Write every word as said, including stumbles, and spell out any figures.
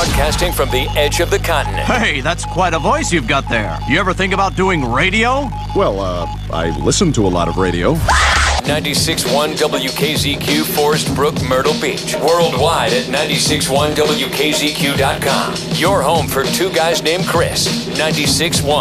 Broadcasting from the edge of the continent. Hey, that's quite a voice you've got there. You ever think about doing radio? Well, uh, I listen to a lot of radio. ninety-six point one W K Z Q, Forest Brook, Myrtle Beach. Worldwide at ninety-six point one W K Z Q dot com. Your home for two guys named Chris. ninety-six point one